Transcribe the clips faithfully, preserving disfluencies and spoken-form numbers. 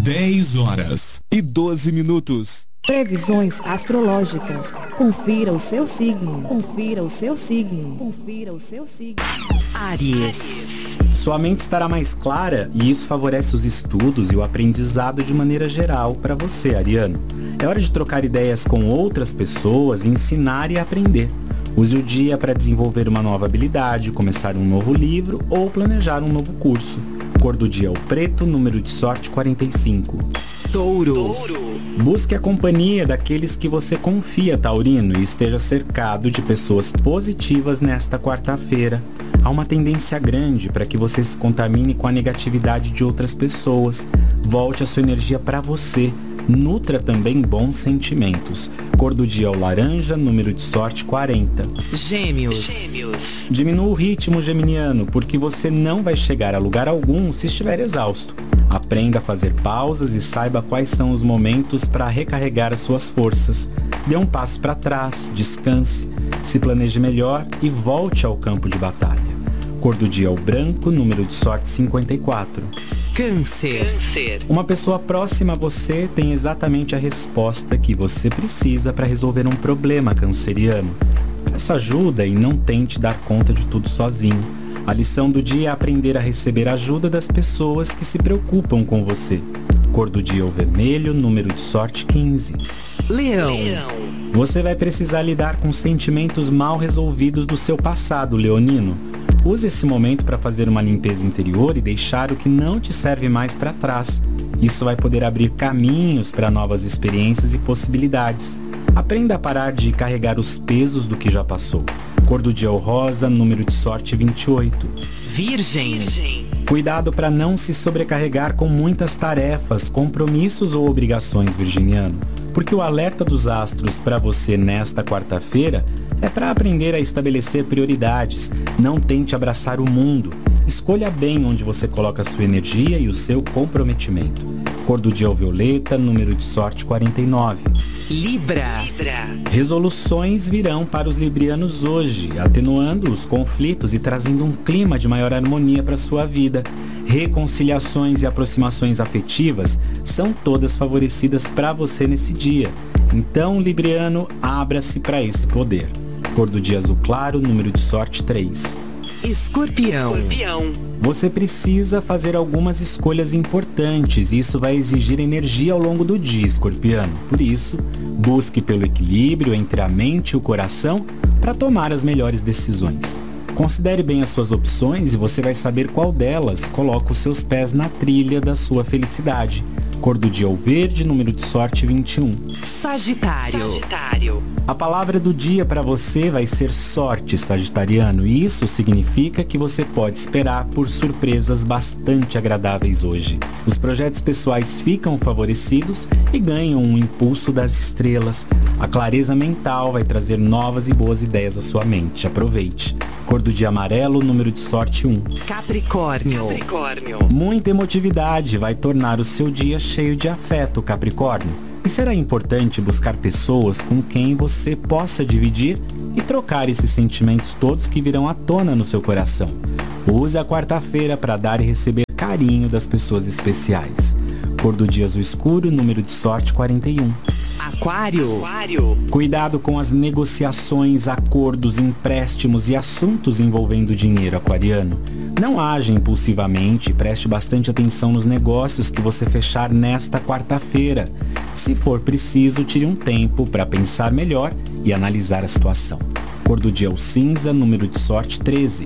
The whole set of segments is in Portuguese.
dez horas e doze minutos. Previsões astrológicas. Confira o seu signo. Confira o seu signo. Confira o seu signo. Áries. Sua mente estará mais clara e isso favorece os estudos e o aprendizado de maneira geral para você, ariano. É hora de trocar ideias com outras pessoas, ensinar e aprender. Use o dia para desenvolver uma nova habilidade, começar um novo livro ou planejar um novo curso. Cor do dia é o preto, número de sorte quarenta e cinco. Touro. Busque a companhia daqueles que você confia, taurino, e esteja cercado de pessoas positivas nesta quarta-feira. Há uma tendência grande para que você se contamine com a negatividade de outras pessoas. Volte a sua energia para você. Nutra também bons sentimentos. Cor do dia é o laranja, número de sorte quarenta. Gêmeos. Gêmeos. Diminua o ritmo geminiano, porque você não vai chegar a lugar algum se estiver exausto. Aprenda a fazer pausas e saiba quais são os momentos para recarregar as suas forças. Dê um passo para trás, descanse, se planeje melhor e volte ao campo de batalha. Cor do dia é o branco, número de sorte cinquenta e quatro. Câncer. Câncer. Uma pessoa próxima a você tem exatamente a resposta que você precisa para resolver um problema, canceriano. Peça ajuda e não tente dar conta de tudo sozinho. A lição do dia é aprender a receber ajuda das pessoas que se preocupam com você. Cor do dia é o vermelho, número de sorte quinze. Leão. Leão. Você vai precisar lidar com sentimentos mal resolvidos do seu passado, leonino. Use esse momento para fazer uma limpeza interior e deixar o que não te serve mais para trás. Isso vai poder abrir caminhos para novas experiências e possibilidades. Aprenda a parar de carregar os pesos do que já passou. Cor do dia é o rosa, número de sorte vinte e oito. Virgem. Cuidado para não se sobrecarregar com muitas tarefas, compromissos ou obrigações, virginiano. Porque o alerta dos astros para você nesta quarta-feira é para aprender a estabelecer prioridades. Não tente abraçar o mundo. Escolha bem onde você coloca a sua energia e o seu comprometimento. Cor do dia é o violeta, número de sorte quarenta e nove. Libra. Libra. Resoluções virão para os librianos hoje, atenuando os conflitos e trazendo um clima de maior harmonia para sua vida. Reconciliações e aproximações afetivas são todas favorecidas para você nesse dia. Então, libriano, abra-se para esse poder. Cor do dia azul claro, número de sorte três. Escorpião. Escorpião. Você precisa fazer algumas escolhas importantes e isso vai exigir energia ao longo do dia, escorpiano. Por isso, busque pelo equilíbrio entre a mente e o coração para tomar as melhores decisões. Considere bem as suas opções e você vai saber qual delas coloca os seus pés na trilha da sua felicidade. Cor do dia é o verde, número de sorte vinte e um. Sagitário. Sagitário. A palavra do dia para você vai ser sorte, sagitariano, e isso significa que você pode esperar por surpresas bastante agradáveis hoje. Os projetos pessoais ficam favorecidos e ganham um impulso das estrelas. A clareza mental vai trazer novas e boas ideias à sua mente. Aproveite. Cor do dia amarelo, número de sorte um. Capricórnio. Capricórnio. Muita emotividade vai tornar o seu dia cheio de afeto, Capricórnio. E será importante buscar pessoas com quem você possa dividir e trocar esses sentimentos todos que virão à tona no seu coração. Use a quarta-feira para dar e receber carinho das pessoas especiais. Cor do dia azul escuro, número de sorte quarenta e um. Aquário. Aquário. Cuidado com as negociações, acordos, empréstimos e assuntos envolvendo dinheiro, aquariano. Não haja impulsivamente e preste bastante atenção nos negócios que você fechar nesta quarta-feira. Se for preciso, tire um tempo para pensar melhor e analisar a situação. Cor do dia é o cinza, número de sorte treze.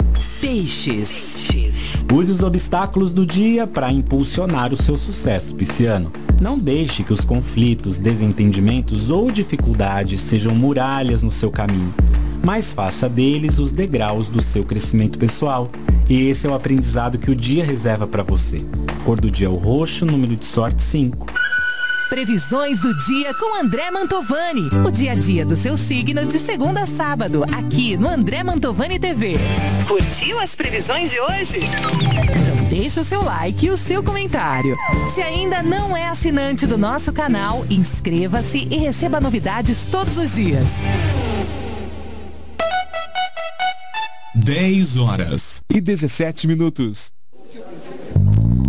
Peixes. Use os obstáculos do dia para impulsionar o seu sucesso, pisciano. Não deixe que os conflitos, desentendimentos ou dificuldades sejam muralhas no seu caminho, mas faça deles os degraus do seu crescimento pessoal. E esse é o aprendizado que o dia reserva para você. Cor do dia é o roxo, número de sorte cinco. Previsões do dia com André Mantovani. O dia a dia do seu signo de segunda a sábado, aqui no André Mantovani T V. Curtiu as previsões de hoje? Então deixe o seu like e o seu comentário. Se ainda não é assinante do nosso canal, inscreva-se e receba novidades todos os dias. dez horas e dezessete minutos.